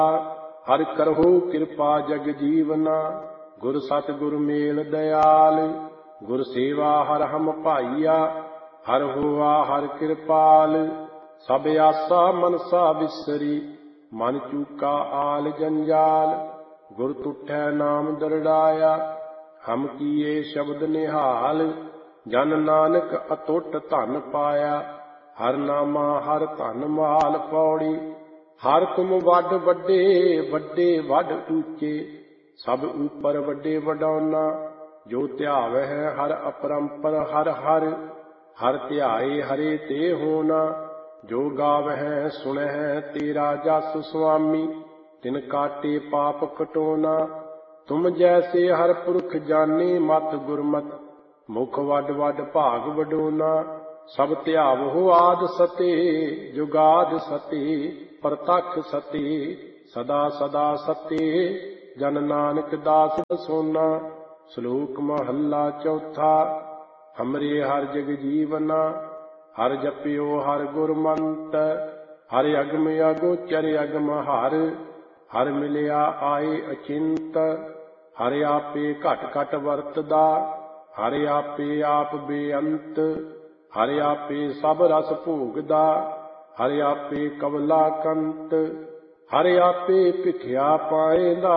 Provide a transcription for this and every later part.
हर करहु कृपा जग जीवना, गुर सतगुर मेल दयाल। गुर सेवा हर हम भाईया, हर होआ हर कृपाल। सब आसा मनसा विसरी, मन चूका आल जंजाल। गुर तुठै नाम दरड़ाया, हम किए शब्द निहाल। जन नानक अतुट धन पाया, हर नामा हर धन माल। पौड़ी हर तुम वड वड्डे वड्डे वड ऊंचे, सब ऊपर वड्डे वडौना। जो ध्यावै हर अपरंपर हर हर, हर ध्याए हरे ते होना। जो गावै सुनह तेरा जस स्वामी, तिन काटे पाप कटोना। तुम जैसे हर पुरख जाने मत गुरमत, मुख वड वड भाग वडोना। सब ध्यावो आद सते, जुगाद सते, प्रतख सते, सदा सदा सते। जन नानक दास सोना। श्लोक महला चौथा। हमरे हर जग जीवना, हर जपियो हर गुरमंत। हर अगम अगोचर अगम हर, हर मिलिया आए अचिंत। हर आपे घट घट वरतदा, हर आपे आप बेअंत। हर आपे सब रस भोगदा, हर आपे कवला कंत। हर आपे भिखिया पाएंदा,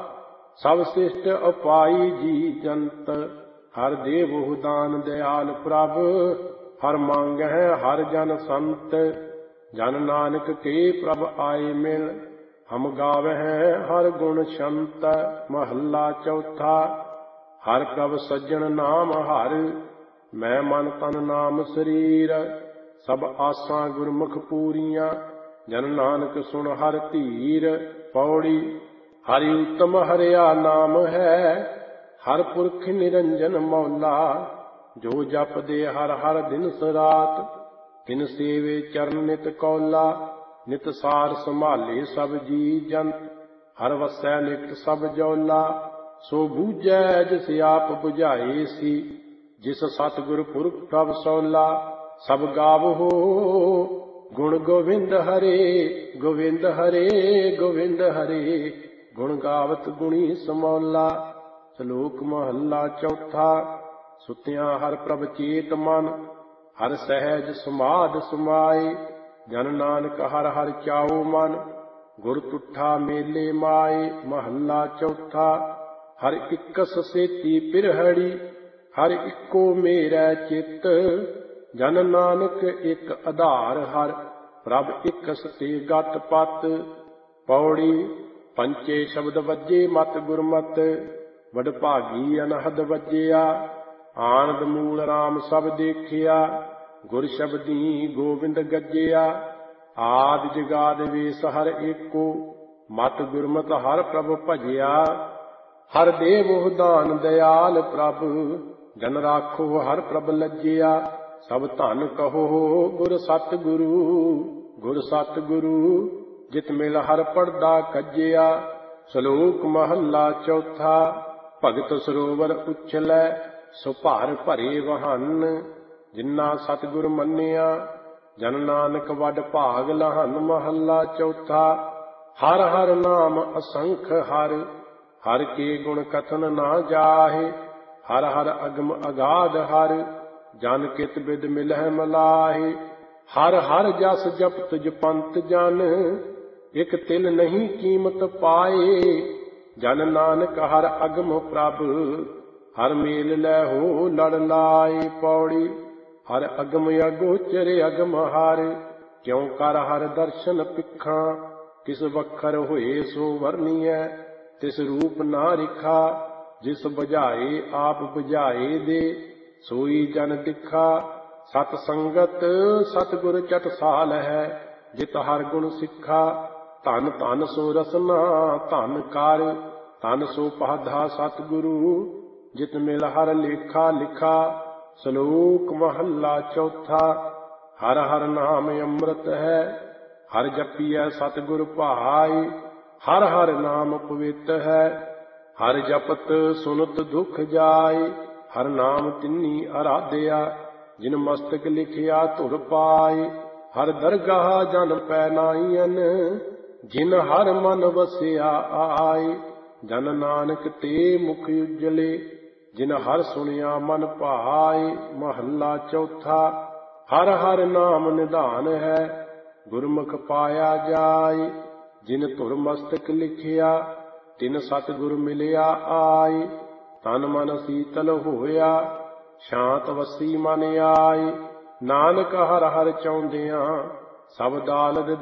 सब शिष्ट उपाई जी जंत। हर देवहु दान दयाल प्रभ, हर मांगै हर जन संत। जन नानक के प्रभ आए मिल, हम गावै हर गुण छंत। महला चौथा। हर प्रभ सज्जन नाम हर, मैं मन तन नाम शरीर। सब आसां गुरमुख पूरियां, जन नानक सुन हर धीर। पौड़ी हरि उत्तम हरिया नाम है, हर पुरख निरंजन मौला। जो जप दे हर हर दिन रात, तिन सेवे चरण नित कौला। नित सार संभाले सब जी जंत, हर वसै नित सब जौला। सो बूझै जिस आप बुझाए सी, जिस सतगुर पुरख प्रभ सौला। सब गावहो गुण गोविंद हरे, गोविंद हरे गोविंद हरे। गुण गावत गुणी समौला। श्लोक महला चौथा। सुत्या हर प्रभ चेत मन, हर सहज समाध समाए। जन नानक हर हर चाओ मन, गुर तुठा मेले माए। महला चौथा। हर इकस सेती पिरहड़ी, हर इको मेरा चित। जन नानक एक आधार हर, प्रभ इकस ते गत पत। पौड़ी पंचे शब्द वजे मत गुरमत, वडभागी अनहद वजिया। आनंद मूल राम सब देखिया, गुर शब्दी गोविंद गजिया। आदि जगाद वेस हर एको, मत गुरमत हर प्रभ भजिया। हर देवो दान दयाल प्रभ, जन राखो हर प्रभ लज्जिया। सब धन कहो गुर सतगुरु, गुर सतगुरु। जित मिल हर पड़दा कजिया। श्लोक महला चौथा। भगत सरोवर उछलै, सो भर भरे वहन। जिन्ना सतगुर मन्निया, जन नानक वड भाग लहन। महला चौथा। हर हर नाम असंख हर, हर के गुण कथन ना जाहे। हर हर अगम अगाध हर, जन कित बिद मिलह मलाहे। हर हर जस जपत जपंत जन, एक तिल नहीं कीमत पाए। जन नानक हर अगम प्रभ, हर मेल लहो लड़ लाए। पौड़ी हर अगम अगोचर अगम हर, क्यों कर हर दर्शन पिखा। किस वखर होए सो वर्णिय, तिस रूप ना रिखा। जिस बुझाए आप बुझाए दे, सोई जन दिखा। सत संगत सतगुर चटसाल है, जित हर गुण सिखा। धन धन सो रसना धन कर, धन सो पाधा सतगुरु। जित मिल हर लेखा लिखा। श्लोक महला चौथा। हर हर नाम अमृत है, हर जपिय सतगुर भाई। हर हर नाम पवित्र है, हर जपत सुनत दुख जाय। हर नाम तिन्नी आराध्या, जिन मस्तक लिखिया धुर पाए। हर दरगाह जन पै नाईयन, ਜਿਨ ਹਰ ਮਨ ਵਸਿਆ ਆਏ, ਜਨ ਨਾਨਕ ਤੇ ਮੁਖ ਉਜਲੇ। ਜਿਨ ਹਰ ਸੁਣਿਆ ਮਨ ਭਾਏ, ਮਹੱਲਾ ਚੌਥਾ। ਹਰ ਹਰ ਨਾਮ ਨਿਧਾਨ ਹੈ, ਗੁਰਮੁਖ ਪਾਇਆ ਜਾਏ। ਜਿਨ ਧੁਰ ਮਸਤਕ ਲਿਖਿਆ, ਤਿਨ ਸਤਿਗੁਰ ਮਿਲਿਆ ਆਏ। ਤਨ ਮਨ ਸੀਤਲ ਹੋਇਆ, ਸ਼ਾਂਤ ਵਸੀ ਮਨ ਆਏ। ਨਾਨਕ ਹਰ ਹਰ ਚਾਹੁੰਦਿਆਂ, ਸਭ ਦਾਲਦ